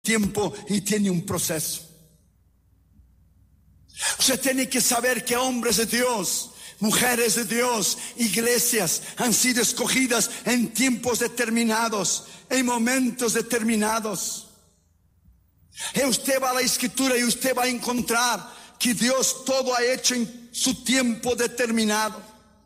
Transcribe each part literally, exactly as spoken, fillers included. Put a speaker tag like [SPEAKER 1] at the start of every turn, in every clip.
[SPEAKER 1] tiempo y tiene un proceso. Usted tiene que saber que hombres de Dios, mujeres de Dios, iglesias han sido escogidas en tiempos determinados, en momentos determinados. Y usted va a la escritura y usted va a encontrar que Dios todo ha hecho en su tiempo determinado.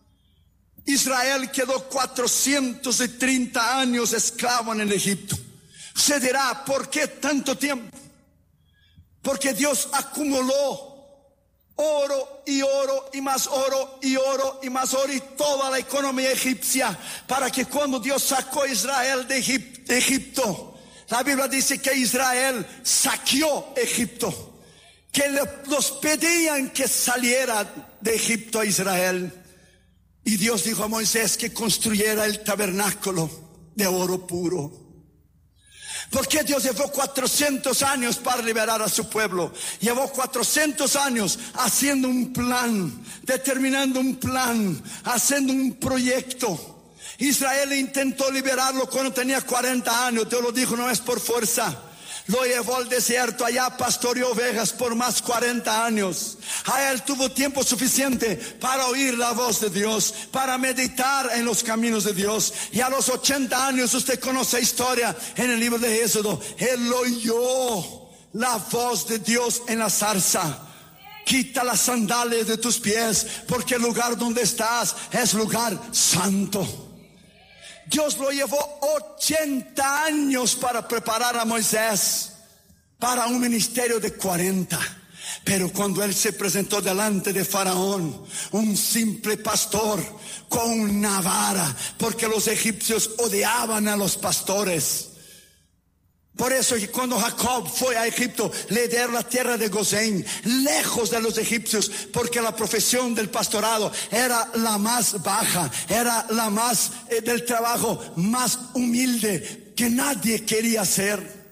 [SPEAKER 1] Israel quedó cuatrocientos treinta años esclavo en el Egipto. Usted dirá, ¿por qué tanto tiempo? Porque Dios acumuló oro y oro y más oro y oro y más oro y toda la economía egipcia, para que cuando Dios sacó a Israel de Egipto, la Biblia dice que Israel saqueó Egipto, que los pedían que saliera de Egipto a Israel. Y Dios dijo a Moisés que construyera el tabernáculo de oro puro. ¿Por qué Dios llevó cuatrocientos años para liberar a su pueblo? Llevó cuatrocientos años haciendo un plan, determinando un plan, haciendo un proyecto. Israel intentó liberarlo cuando tenía cuarenta años. Dios lo dijo, no es por fuerza. Lo llevó al desierto, allá pastoreó ovejas por más cuarenta años. Allá él tuvo tiempo suficiente para oír la voz de Dios, para meditar en los caminos de Dios. Y a los ochenta años, usted conoce la historia en el libro de Éxodo, él oyó la voz de Dios en la zarza. Quita las sandalias de tus pies, porque el lugar donde estás es lugar santo. Dios lo llevó ochenta años para preparar a Moisés para un ministerio de cuarenta. Pero cuando él se presentó delante de Faraón, un simple pastor con una vara, porque los egipcios odiaban a los pastores. Por eso que cuando Jacob fue a Egipto, le dieron la tierra de Gosén, lejos de los egipcios, porque la profesión del pastorado era la más baja, era la más eh, del trabajo más humilde que nadie quería hacer.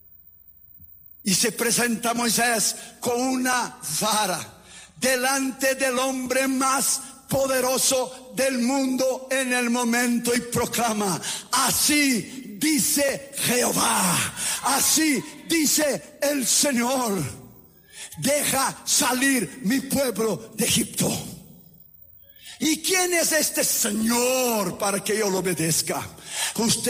[SPEAKER 1] Y se presenta Moisés con una vara delante del hombre más poderoso del mundo en el momento y proclama: así dice Jehová, así dice el Señor, deja salir mi pueblo de Egipto. ¿Y quién es este Señor para que yo lo obedezca? Usted